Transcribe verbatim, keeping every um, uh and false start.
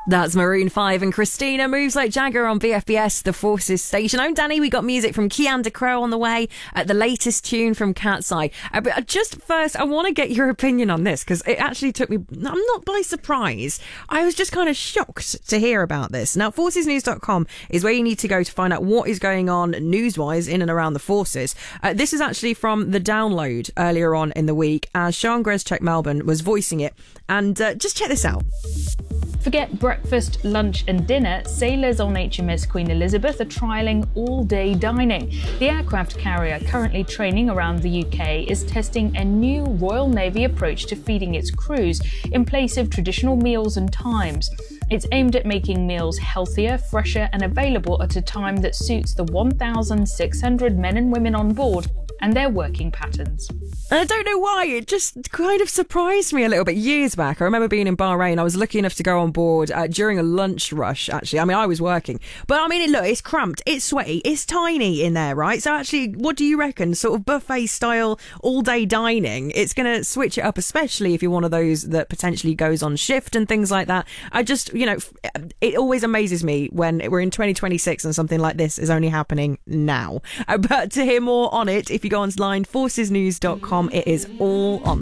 That's Maroon five and Christina, Moves Like Jagger on B F B S, the Forces station. I'm Danny. We got music from Keanda Crow on the way, at the latest tune from Cat's Eye. Uh, but just first, I want to get your opinion on this, because it actually took me, I'm not by surprise. I was just kind of shocked to hear about this. Now, forces news dot com is where you need to go to find out what is going on news-wise in and around the forces. Uh, this is actually from The Download earlier on in the week, as Sian Greszczyk Melbourne was voicing it. And uh, just check this out. Forget breakfast, lunch and dinner, sailors on H M S Queen Elizabeth are trialling all-day dining. The aircraft carrier, currently training around the U K, is testing a new Royal Navy approach to feeding its crews in place of traditional meals and times. It's aimed at making meals healthier, fresher and available at a time that suits the one thousand six hundred men and women on board and their working patterns. And I don't know why, it just kind of surprised me a little bit. Years back, I remember being in Bahrain. I was lucky enough to go on board uh, during a lunch rush, actually. I mean, I was working. But I mean, look, it's cramped, it's sweaty, it's tiny in there, right? So actually, what do you reckon? Sort of buffet style, all-day dining. It's going to switch it up, especially if you're one of those that potentially goes on shift and things like that. I just, you know, it always amazes me when we're in twenty twenty-six and something like this is only happening now. Uh, but to hear more on it, if you go online, forces news dot com, it is all on